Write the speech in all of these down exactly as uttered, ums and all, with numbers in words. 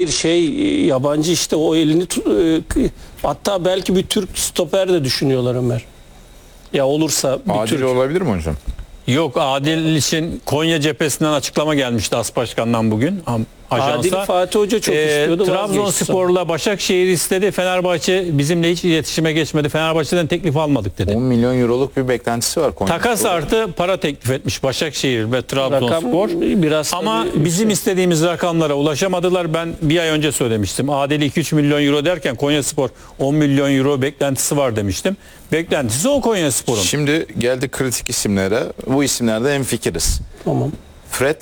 Hayır şey yabancı işte o elini tut, e, hatta belki bir Türk stoper de düşünüyorlar Ömer. Ya olursa bir Adil Türk. olabilir mi hocam? Yok, Adil için Konya cephesinden açıklama gelmişti As Başkan'dan bugün. Ajansa. Adil Fatih Hoca çok Ee, istiyordu. Trabzonspor'la Başakşehir istedi. Fenerbahçe bizimle hiç iletişime geçmedi. Fenerbahçe'den teklif almadık dedi. on milyon euroluk bir beklentisi var Konya. Takas artı para teklif etmiş Başakşehir ve Trabzonspor. Rakam biraz Ama tabii bizim şey. istediğimiz rakamlara ulaşamadılar. Ben bir ay önce söylemiştim. Adil iki üç milyon euro derken Konyaspor on milyon euro beklentisi var demiştim. Beklentisi o Konyaspor'un. Şimdi geldik kritik isimlere. Bu isimlerde hemfikiriz. Tamam. Fred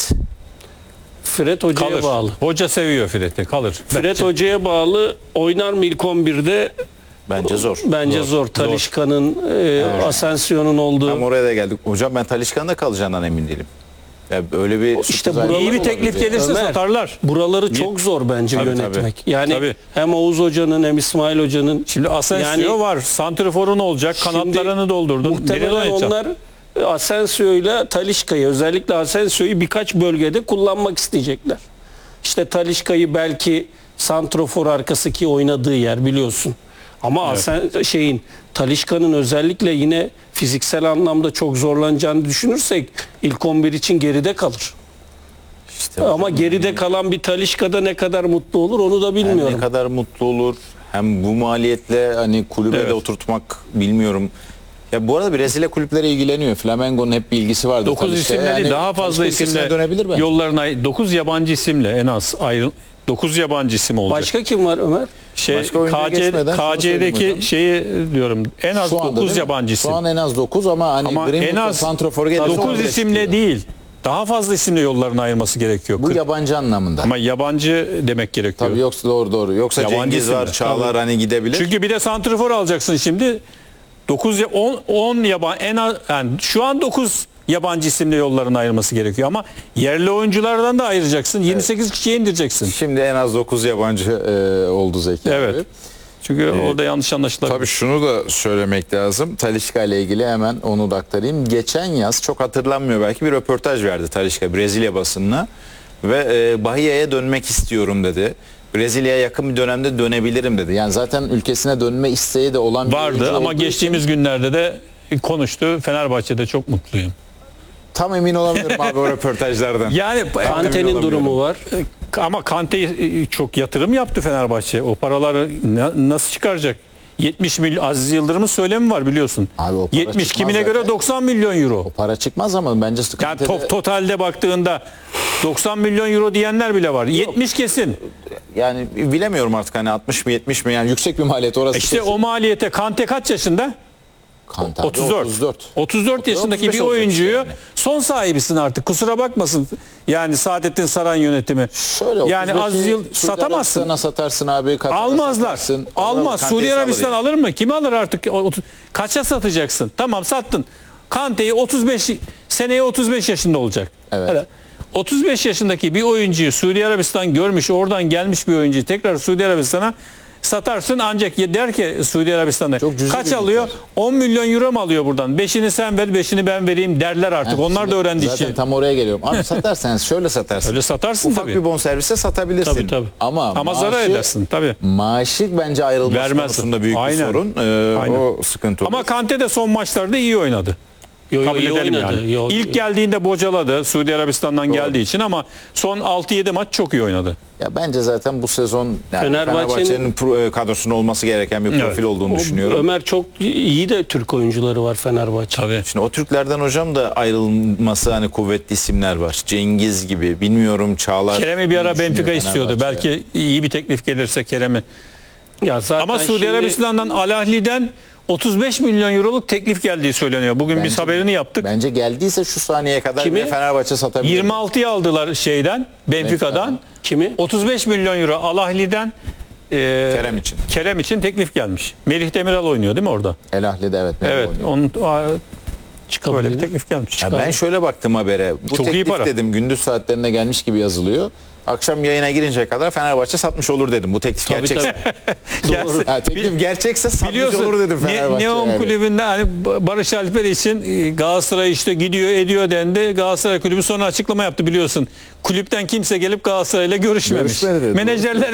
Fred Hoca'ya Kalır. bağlı. Hoca seviyor Fred'i. Kalır. Fred Hoca'ya bağlı, oynar mı ilk on birde? bence zor. Bence zor. zor. Talisca'nın, e, Asensio'nun olduğu. Tam oraya da geldik. Hocam ben Talisca'nın da kalacağından emin değilim. Ya öyle bir İşte sürpriz buralar- İyi bir olabilir teklif ya. gelirse Ömer, satarlar. Buraları çok zor bence Tabii, yönetmek. Yani Tabii. hem Oğuz Hoca'nın hem İsmail Hoca'nın. Şimdi Asensio Yani- var. Santrifor'un olacak. Kanatlarını doldurdun. Nereye Muhtemelen oynatacaksın? onlar Asensio ile Talisca'yı, özellikle Asensio'yu birkaç bölgede kullanmak isteyecekler. İşte Talisca'yı belki santrofor arkası ki oynadığı yer biliyorsun. Ama Evet. Asen, şeyin Talisca'nın özellikle yine fiziksel anlamda çok zorlanacağını düşünürsek ilk on bir için geride kalır. İşte Ama geride kalan bir Talisca'da ne kadar mutlu olur onu da hem bilmiyorum. ne kadar mutlu olur hem bu maliyetle hani kulübe Evet. de oturtmak bilmiyorum. Ya bu arada Brezilya kulüpleri ilgileniyor. Flamengo'nun hep bir ilgisi vardı. dokuz Talisca. isimle değil, Yani daha fazla Talisca ülkesine isimle dönebilir mi? yollarına dokuz yabancı isimle en az ayrı dokuz yabancı isim olacak. Başka kim var Ömer? şey başka oyuncuya K C geçmeden şunu söyleyeyim K C'deki hocam. şeyi diyorum en az Şu anda değil dokuz mi? yabancı isim. Şu an en az dokuz ama hani Ama en Greenwood'da az santrofor gelirse on dokuz beş isimle çıkıyor. değil. Daha fazla isimle yollarını ayırması gerekiyor. Bu Kırk- yabancı anlamında. Ama yabancı demek gerekiyor. Tabii yoksa doğru doğru. Yoksa Yabancı Cengiz var, isimler. Çağlar hani gidebilir. Çünkü bir de santrifor alacaksın şimdi. dokuz on on yabancı en az yani şu an dokuz yabancı isimle yollarını ayırması gerekiyor ama yerli oyunculardan da ayıracaksın. yirmi sekiz kişiye indireceksin. Şimdi en az dokuz yabancı e, oldu Zeki Evet. abi. Çünkü orada yanlış anlaşılabilir. Tabii şunu da söylemek lazım. Talisca ile ilgili hemen onu da aktarayım. Geçen yaz çok hatırlanmıyor belki bir röportaj verdi Talisca Brezilya basınına ve e, Bahia'ya dönmek istiyorum dedi. Brezilya'ya yakın bir dönemde dönebilirim dedi. Yani zaten ülkesine dönme isteği de olan bir oyuncu Vardı ama olduğu geçtiğimiz için günlerde de konuştu. Fenerbahçe'de çok mutluyum. tam emin olamıyorum abi o röportajlardan. Yani Kante'nin durumu var. ama Kante çok yatırım yaptı Fenerbahçe. O paraları na- nasıl çıkaracak? yetmiş milyon Aziz Yıldırım'ın söylemi var biliyorsun. Abi o para yetmiş çıkmaz kimine zaten. göre doksan milyon euro. O para çıkmaz ama bence sıkıntı. Yani to- totalde baktığında doksan milyon euro diyenler bile var. yetmiş kesin. Yani bilemiyorum artık hani altmış mı yetmiş mi yani yüksek bir maliyet orası. İşte kesin. o maliyete Kante kaç yaşında? Kante abi, otuz dört. otuz dört. otuz dört yaşındaki otuz beş bir olacak oyuncuyu işte yani. son sahibisin artık. Kusura bakmasın. Yani Saadettin Saran yönetimi. Şöyle yani otuz beşi az yıl Suudi satamazsın. Arabistan'a satarsın abi. Katar'a Almazlar. satarsın. Almaz. Kante'yi Suudi sağlar Arabistan yani. alır mı? Kim alır artık? O- otuz Kaça satacaksın? Tamam sattın. Kante'yi otuz beş seneye otuz beş yaşında olacak. Evet. Hele, otuz beş yaşındaki bir oyuncuyu Suudi Arabistan görmüş, oradan gelmiş bir oyuncuyu tekrar Suudi Arabistan'a satarsın ancak der ki Suudi Arabistan'da Çok cüzi kaç bir alıyor? miktar. on milyon euro mu alıyor buradan? beşini sen ver, beşini ben vereyim derler artık. Heh, Onlar şimdi da öğrendi Zaten işi. tam oraya geliyorum. Abi satarsanız şöyle satarsın. Öyle satarsın Ufak tabii. bir bonservise satabilirsin. Tabii, tabii. Ama, Ama maaşı, zarar edersin tabii. Maaşı bence ayrılması Vermez. konusunda büyük Aynen. bir sorun. Ee, Aynen. o sıkıntı olur. Ama Kante de son maçlarda iyi oynadı. Yo, yo, Kabul iyi edelim oynadı. yani. Yo- İlk geldiğinde bocaladı Suudi Arabistan'dan geldiği için ama son altı yedi maç çok iyi oynadı. Ya bence zaten bu sezon yani Fenerbahçe'nin- Fenerbahçe'nin pro- kadrosunda olması gereken bir profil Evet. olduğunu O- düşünüyorum. Ömer çok iyi de Türk oyuncuları var Fenerbahçe. Tabii. Şimdi o Türklerden hocam da ayrılması hani kuvvetli isimler var. Cengiz gibi bilmiyorum Çağlar. Kerem'i bir ara düşünüyor Benfica istiyordu. Fenerbahçe. Belki iyi bir teklif gelirse Kerem'i. Ya zaten Ama Suudi şimdi- Arabistan'dan Al Ahli'den otuz beş milyon euroluk teklif geldiği söyleniyor. Bugün biz Bence- haberini yaptık. Bence geldiyse şu saniyeye kadar Kimi? bile Fenerbahçe satabilir. yirmi altıya aldılar şeyden Benfica'dan. Kimi? otuz beş milyon euro Al Ahli'den e, Kerem için. Kerem için teklif gelmiş. Melih Demiral oynuyor değil mi orada? El Ahli'de evet. Melo Evet. oynuyor. Onun a, Çıkabilir. böyle bir teklif gelmiş. Ya ben şöyle baktım habere. Bu Çok iyi teklif para. dedim gündüz saatlerinde gelmiş gibi yazılıyor. Akşam yayına girinceye kadar Fenerbahçe satmış olur dedim. Bu teklif Tabii, gerçekse. Gelsin. Ha, teklif gerçekse satmış Biliyorsun olur dedim Ne- Fenerbahçe. Neon yani. kulübünde hani Barış Alper için e, Galatasaray işte gidiyor ediyor dendi. Galatasaray kulübü sonra açıklama yaptı biliyorsun. Kulüpten kimse gelip Galatasaray'la görüşmemiş. Görüşmedi dedi, Menajerler